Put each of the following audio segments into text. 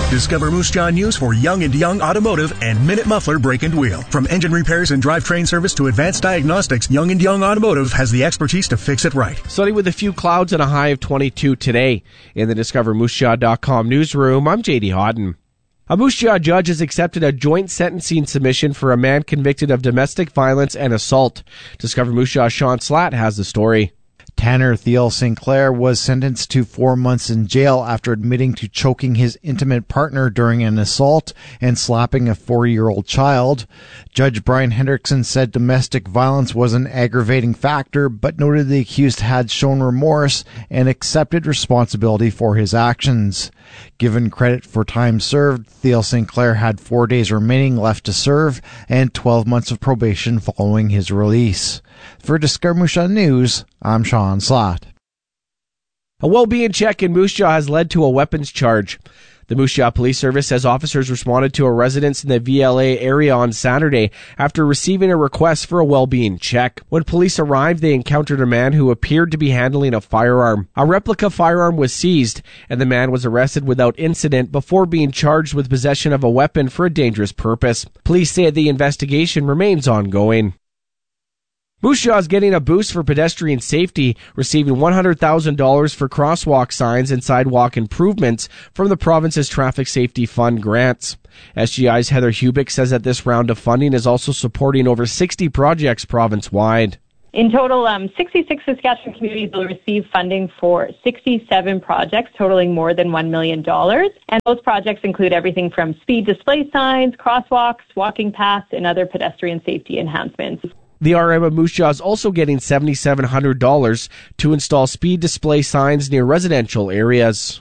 Discover Moose Jaw news for Young and Young Automotive and Minute Muffler Brake and Wheel. From engine repairs and drivetrain service to advanced diagnostics, Young and Young Automotive has the expertise to fix it right. Sunny with a few clouds and a high of 22 today. In the DiscoverMooseJaw.com newsroom, I'm J.D. Hodden. A Moose Jaw judge has accepted a joint sentencing submission for a man convicted of domestic violence and assault. Discover Moose Jaw's Sean Slatt has the story. Tanner Thiel Sinclair was sentenced to 4 months in jail after admitting to choking his intimate partner during an assault and slapping a 4-year-old child. Judge Brian Hendrickson said domestic violence was an aggravating factor, but noted the accused had shown remorse and accepted responsibility for his actions. Given credit for time served, Thiel Sinclair had 4 days remaining left to serve and 12 months of probation following his release. For Discover Moose Jaw News, I'm Sean Slatt. A well-being check in Moose Jaw has led to a weapons charge. The Moose Jaw Police Service says officers responded to a residence in the VLA area on Saturday after receiving a request for a well-being check. When police arrived, they encountered a man who appeared to be handling a firearm. A replica firearm was seized, and the man was arrested without incident before being charged with possession of a weapon for a dangerous purpose. Police say the investigation remains ongoing. Moose Jaw is getting a boost for pedestrian safety, receiving $100,000 for crosswalk signs and sidewalk improvements from the province's Traffic Safety Fund grants. SGI's Heather Hubick says that this round of funding is also supporting over 60 projects province-wide. In total, 66 Saskatchewan communities will receive funding for 67 projects totaling more than $1 million. And those projects include everything from speed display signs, crosswalks, walking paths, and other pedestrian safety enhancements. The RM of Moose Jaw is also getting $7,700 to install speed display signs near residential areas.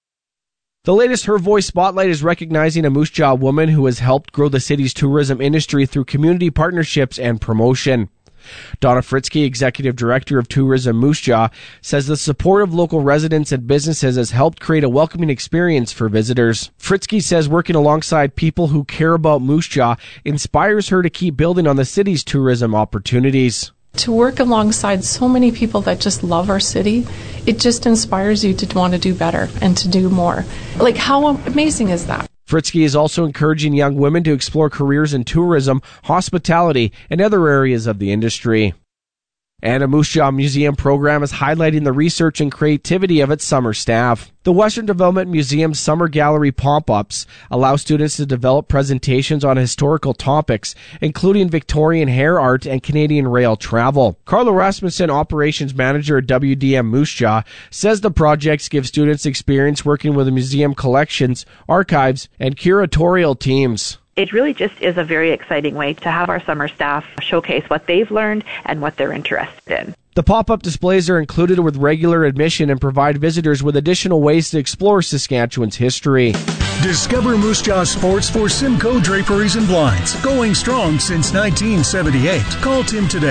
The latest Her Voice Spotlight is recognizing a Moose Jaw woman who has helped grow the city's tourism industry through community partnerships and promotion. Donna Fritzke, Executive Director of Tourism Moose Jaw, says the support of local residents and businesses has helped create a welcoming experience for visitors. Fritzke says working alongside people who care about Moose Jaw inspires her to keep building on the city's tourism opportunities. To work alongside so many people that just love our city, it just inspires you to want to do better and to do more. Like, how amazing is that? Fritzke is also encouraging young women to explore careers in tourism, hospitality, and other areas of the industry. And a Moose Jaw Museum program is highlighting the research and creativity of its summer staff. The Western Development Museum's Summer Gallery pop-ups allow students to develop presentations on historical topics, including Victorian hair art and Canadian rail travel. Carla Rasmussen, Operations Manager at WDM Moose Jaw, says the projects give students experience working with the museum collections, archives, and curatorial teams. It really just is a very exciting way to have our summer staff showcase what they've learned and what they're interested in. The pop-up displays are included with regular admission and provide visitors with additional ways to explore Saskatchewan's history. Discover Moose Jaw Sports for Simcoe Draperies and Blinds. Going strong since 1978. Call Tim today,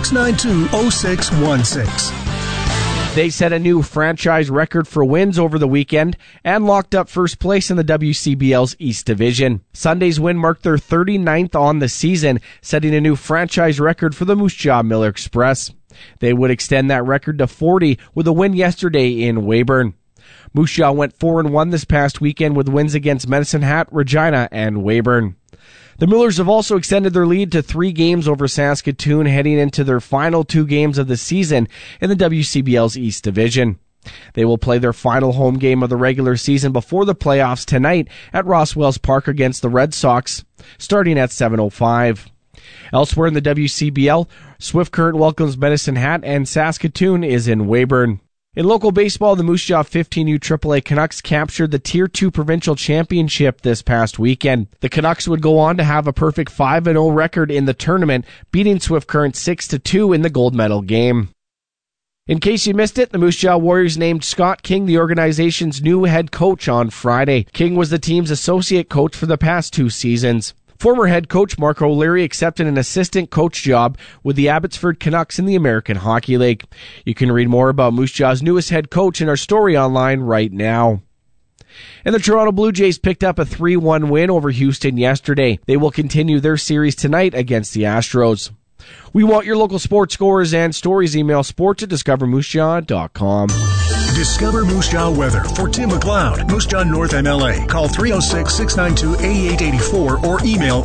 692-0616. They set a new franchise record for wins over the weekend and locked up first place in the WCBL's East Division. Sunday's win marked their 39th on the season, setting a new franchise record for the Moose Jaw Miller Express. They would extend that record to 40 with a win yesterday in Weyburn. Moose Jaw went 4-1 this past weekend with wins against Medicine Hat, Regina, and Weyburn. The Millers have also extended their lead to 3 games over Saskatoon, heading into their final 2 games of the season in the WCBL's East Division. They will play their final home game of the regular season before the playoffs tonight at Ross Wells Park against the Red Sox, starting at 7:05. Elsewhere in the WCBL, Swift Current welcomes Medicine Hat, and Saskatoon is in Weyburn. In local baseball, the Moose Jaw 15U AAA Canucks captured the Tier 2 provincial championship this past weekend. The Canucks would go on to have a perfect 5-0 record in the tournament, beating Swift Current 6-2 in the gold medal game. In case you missed it, the Moose Jaw Warriors named Scott King the organization's new head coach on Friday. King was the team's associate coach for the past 2 seasons. Former head coach Mark O'Leary accepted an assistant coach job with the Abbotsford Canucks in the American Hockey League. You can read more about Moose Jaw's newest head coach in our story online right now. And the Toronto Blue Jays picked up a 3-1 win over Houston yesterday. They will continue their series tonight against the Astros. We want your local sports scores and stories. Email sports@discovermoosejaw.com. Discover Moose Jaw weather for Tim McLeod, Moose Jaw North MLA. Call 306-692-8884 or email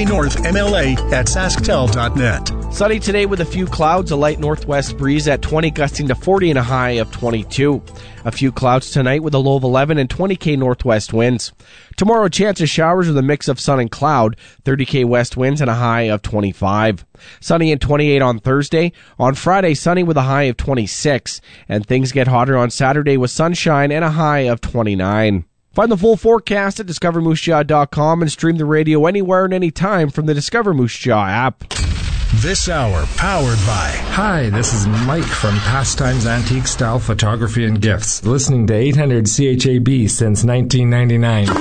mjnorthmla@sasktel.net. Sunny today with a few clouds, a light northwest breeze at 20, gusting to 40 and a high of 22. A few clouds tonight with a low of 11 and 20 northwest winds. Tomorrow, chance of showers with a mix of sun and cloud, 30 west winds and a high of 25. Sunny and 28 on Thursday. On Friday, sunny with a high of 26. And things get hotter on Saturday with sunshine and a high of 29. Find the full forecast at discovermoosejaw.com and stream the radio anywhere and anytime from the Discover Moose Jaw app. This hour powered by... Hi, this is Mike from Pastimes Antique Style Photography and Gifts, listening to 800 CHAB since 1999.